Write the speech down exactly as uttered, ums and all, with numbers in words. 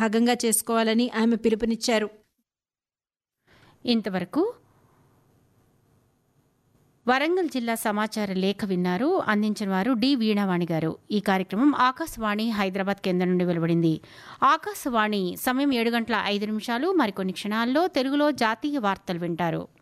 భాగంగా చేసుకోవాలని ఆమె పిలుపునిచ్చారు. ఇంతవరకు వరంగల్ జిల్లా సమాచార లేఖ విన్నారు. అందించిన వారు డి వీణావాణి గారు. ఈ కార్యక్రమం ఆకాశవాణి హైదరాబాద్ కేంద్రం నుండి వెలువడింది. ఆకాశవాణి సమయం ఏడు గంటల ఐదు నిమిషాలు. మరికొన్ని క్షణాల్లో తెలుగులో జాతీయ వార్తలు వింటారు.